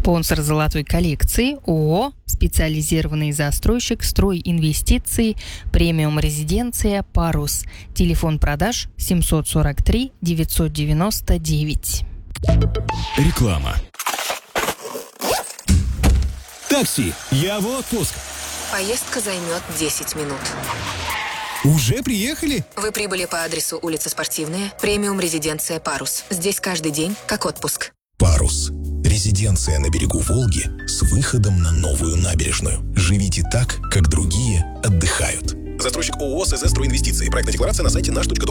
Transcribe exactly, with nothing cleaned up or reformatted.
Спонсор золотой коллекции ООО «Специализированный застройщик стройинвестиций, премиум резиденция «Парус». Телефон продаж семьсот сорок три девятьсот девяносто девять. Реклама. Такси, я в отпуск. Поездка займет десять минут. Уже приехали? Вы прибыли по адресу улица Спортивная, премиум резиденция «Парус». Здесь каждый день как отпуск. «Парус» – резиденция на берегу Волги с выходом на новую набережную. Живите так, как другие отдыхают. Застройщик ООО «СЗ Стройинвестиции». Проектная декларация на сайте наш точка дом.